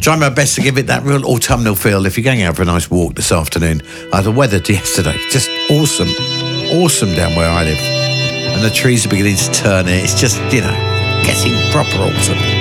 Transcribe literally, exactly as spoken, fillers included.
Trying my best to give it that real autumnal feel. If you're going out for a nice walk this afternoon, uh, the weather yesterday, just awesome. Awesome down where I live. And the trees are beginning to turn. It's just, you know, getting proper autumn.